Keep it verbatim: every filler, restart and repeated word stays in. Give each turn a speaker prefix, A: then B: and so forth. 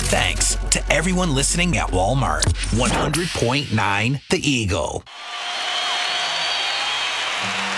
A: Thanks to everyone listening at Walmart. one hundred point nine The Eagle.